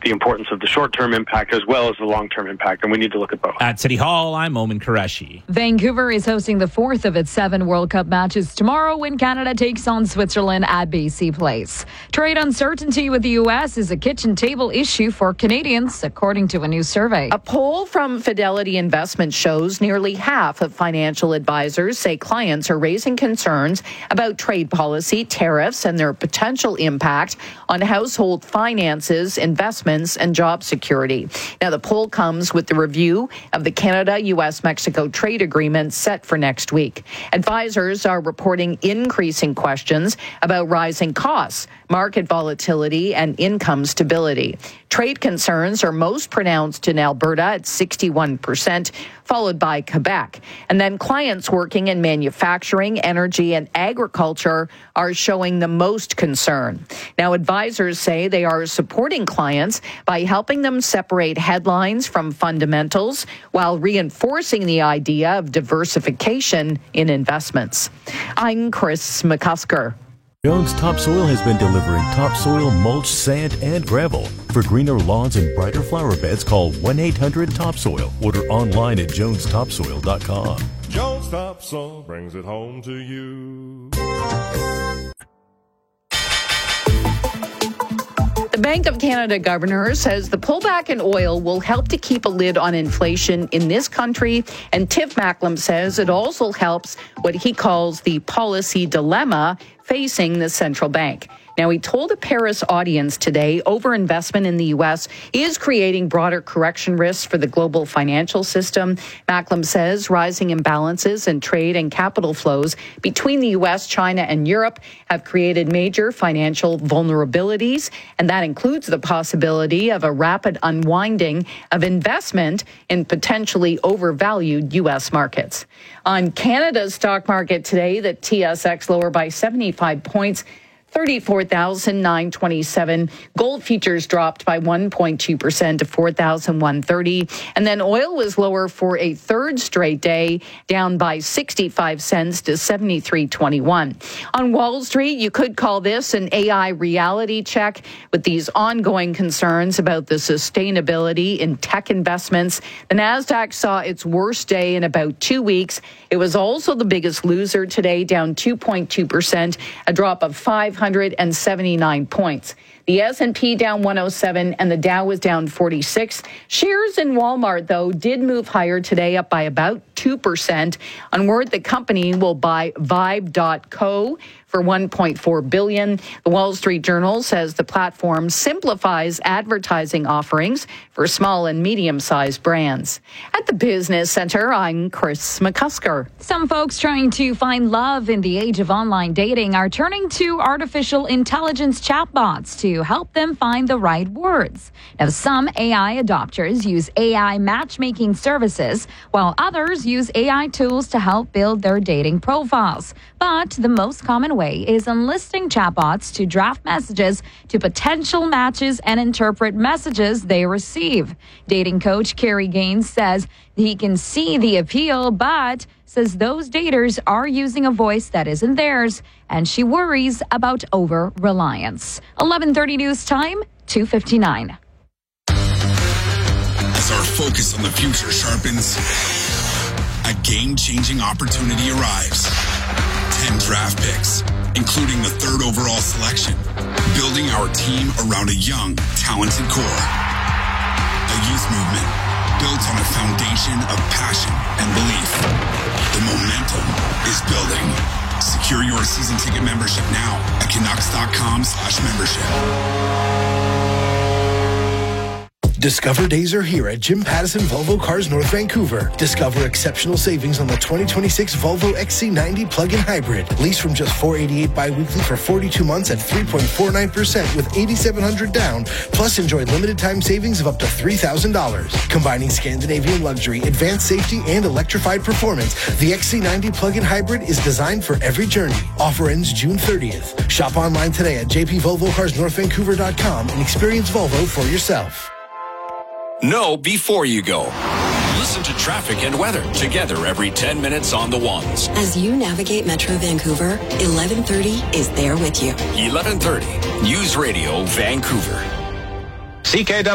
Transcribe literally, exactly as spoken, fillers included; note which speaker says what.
Speaker 1: the importance of the short-term impact as well as the long-term impact, and we need to look at both.
Speaker 2: At City Hall, I'm Omen Qureshi.
Speaker 3: Vancouver is hosting the fourth of its seven World Cup matches tomorrow when Canada takes on Switzerland at B C Place. Trade uncertainty with the U S is a kitchen table issue for Canadians, according to a new survey.
Speaker 4: A poll from Fidelity Investment shows nearly half of financial advisors say clients are raising concerns about trade policy, tariffs, and their potential impact on household finances, investments, and job security. Now, the poll comes with the review of the Canada-U S Mexico trade agreement set for next week. Advisors are reporting increasing questions about rising costs, market volatility, and income stability. Trade concerns are most pronounced in Alberta at sixty-one percent, followed by Quebec. And then clients working in manufacturing, energy, and agriculture are showing the most concern. Now, advisors say they are supporting clients by helping them separate headlines from fundamentals while reinforcing the idea of diversification in investments. I'm Chris McCusker.
Speaker 5: Jones Topsoil has been delivering topsoil, mulch, sand, and gravel. For greener lawns and brighter flower beds, call one eight hundred topsoil. Order online at jones topsoil dot com.
Speaker 6: Jones Topsoil brings it home to you.
Speaker 4: The Bank of Canada governor says the pullback in oil will help to keep a lid on inflation in this country. And Tiff Macklem says it also helps what he calls the policy dilemma facing the central bank. Now, he told a Paris audience today overinvestment in the U S is creating broader correction risks for the global financial system. Macklem says rising imbalances in trade and capital flows between the U S, China, and Europe have created major financial vulnerabilities, and that includes the possibility of a rapid unwinding of investment in potentially overvalued U S markets. On Canada's stock market today, the T S X lower by seventy-five points, thirty-four thousand nine hundred twenty-seven. Gold futures dropped by one point two percent to four thousand one hundred thirty. And then oil was lower for a third straight day, down by sixty-five cents to seventy-three twenty-one. On Wall Street, you could call this an A I reality check with these ongoing concerns about the sustainability in tech investments. The Nasdaq saw its worst day in about two weeks. It was also the biggest loser today, down two point two percent, a drop of five hundred seventy-nine points. The S and P down one oh seven and the Dow was down forty-six. Shares in Walmart, though, did move higher today, up by about two percent on word the company will buy Vibe dot co for one point four billion dollars. The Wall Street Journal says the platform simplifies advertising offerings for small and medium-sized brands. At the Business Center, I'm Chris McCusker.
Speaker 3: Some folks trying to find love in the age of online dating are turning to artificial intelligence chatbots to help them find the right words. Now, some A I adopters use A I matchmaking services, while others use A I tools to help build their dating profiles. But the most common way is enlisting chatbots to draft messages to potential matches and interpret messages they receive. Dating coach Carrie Gaines says he can see the appeal, but says those daters are using a voice that isn't theirs, and she worries about over-reliance. eleven thirty news time, two fifty-nine.
Speaker 7: As our focus on the future sharpens, a game-changing opportunity arrives. ten draft picks, including the third overall selection, building our team around a young, talented core. A youth movement built on a foundation of passion and belief. The momentum is building. Secure your season ticket membership now at Canucks.com slash membership.
Speaker 8: Discover days are here at Jim Pattison Volvo Cars North Vancouver. Discover exceptional savings on the twenty twenty-six Volvo X C ninety plug-in hybrid. Lease from just four hundred eighty-eight dollars bi-weekly for forty-two months at three point four nine percent with eight thousand seven hundred dollars down. Plus, enjoy limited time savings of up to three thousand dollars. Combining Scandinavian luxury, advanced safety, and electrified performance, the X C ninety plug-in hybrid is designed for every journey. Offer ends June thirtieth. Shop online today at j p volvo cars north vancouver dot com and experience Volvo for yourself.
Speaker 9: Know before you go. Listen to traffic and weather together every ten minutes on the ones.
Speaker 10: As you navigate Metro Vancouver, eleven thirty is there with you.
Speaker 9: eleven thirty News Radio Vancouver.
Speaker 11: C K W